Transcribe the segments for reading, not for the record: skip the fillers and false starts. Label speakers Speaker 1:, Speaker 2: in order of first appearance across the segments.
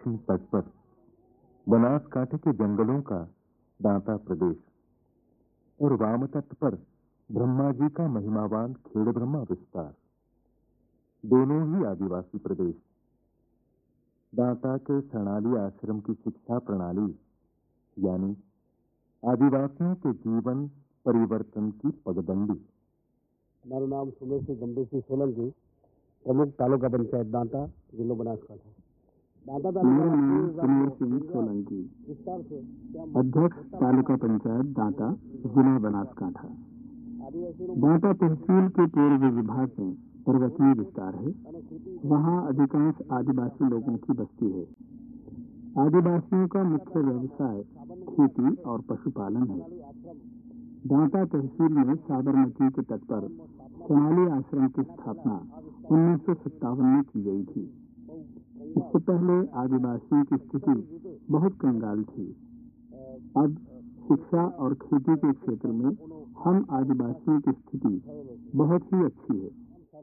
Speaker 1: दक्षिण तट पर बनासकांठे के जंगलों का दांता प्रदेश और वाम तट पर ब्रह्मा जी का महिमावान खेड़ ब्रह्मा विस्तार, दोनों ही आदिवासी प्रदेश। दांता के शरणाली आश्रम की शिक्षा प्रणाली यानी आदिवासियों के जीवन परिवर्तन की पगडंडी।
Speaker 2: हमारा नाम सुमेश गंभीर सिंह सोलंकी, प्रमुख तालुका पंचायत दांता, जिला बनासकांठा।
Speaker 3: मेरा नाम सुमेश सिंह सोलंकी, अध्यक्ष तालुका पंचायत दांता, जिला बनासकांठा। दांता तहसील के पूर्व विभाग में पर्वतीय विस्तार है। वहाँ अधिकांश आदिवासी लोगों की बस्ती है। आदिवासियों का मुख्य व्यवसाय खेती और पशुपालन है। दांता तहसील में साबरमती के तट पर शरणाली आश्रम की स्थापना 1957 में की गई थी। इससे पहले आदिवासियों की स्थिति बहुत कंगाल थी। अब शिक्षा और खेती के क्षेत्र में हम आदिवासियों की स्थिति बहुत ही अच्छी है।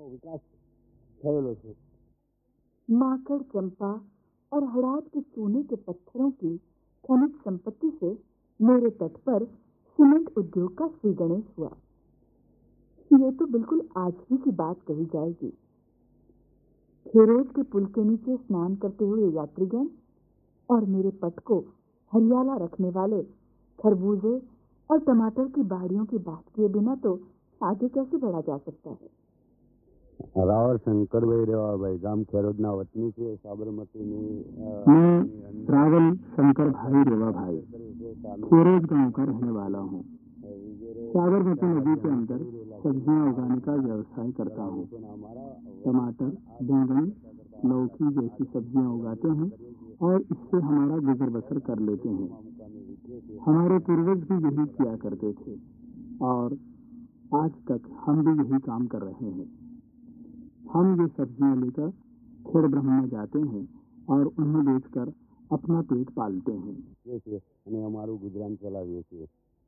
Speaker 4: माकड़, चंपा और हड़ात के सोने के पत्थरों की खनिज संपत्ति से मेरे तट पर सीमेंट उद्योग का श्री गणेश हुआ। ये तो बिल्कुल आज ही की बात कही जाएगी। खेरोज के पुल के नीचे स्नान करते हुए यात्रीगण और मेरे पट को हरियाला रखने वाले खरबूजे और टमाटर की बाड़ियों की बात किए बिना तो आगे कैसे बढ़ा जा सकता है।
Speaker 2: रावर शंकर भाई रेवा भाई गांव खेरोजना वतनी से साबरमती में
Speaker 3: मैं रावल शंकर भाई रेवा भाई खेरोज गांव का रहने वाला हूँ। साबरमती नदी के अंदर सब्जियां उगाने का व्यवसाय करता हूँ। टमाटर, बैंगन, लौकी जैसी सब्जियां उगाते हैं और इससे हमारा गुजर बसर कर लेते हैं। हमारे पूर्वज भी यही किया करते थे और आज तक हम भी यही काम कर रहे हैं। हम ये सब्जियां लेकर खेड़ ब्रह्मा जाते हैं और उन्हें बेचकर अपना पेट पालते हैं।
Speaker 2: हमारू गुजरान चलावीए છીએ।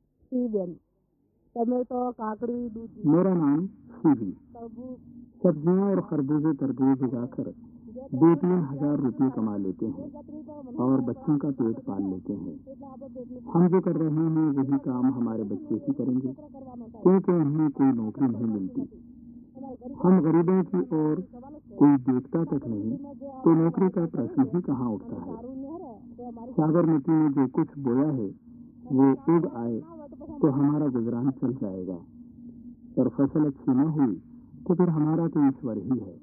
Speaker 4: टमाटो, काकड़ी, दूध।
Speaker 3: मेरा नाम सीबी। सब्जियां और खरबूजे तरबूज उगाकर 2-3 हजार रुपये कमा लेते हैं और बच्चों का पेट पाल लेते हैं। हम जो कर रहे हैं वही काम हमारे बच्चे ही करेंगे, क्योंकि उन्हें कोई नौकरी नहीं मिलती। हम गरीबों की ओर कोई देखता तक नहीं तो नौकरी का प्रश्न ही कहाँ उठता है। साबरमती में जो कुछ बोया है वो उग आए तो हमारा गुजरान चल जाएगा, पर फसल अच्छी न हुई तो फिर हमारा तो ईश्वर ही है।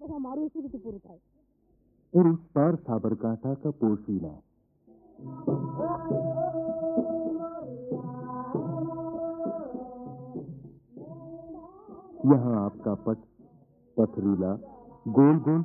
Speaker 1: और उस पार साबरकांठा का पोशीला। यहाँ आपका पथ पथरीला गोल गोल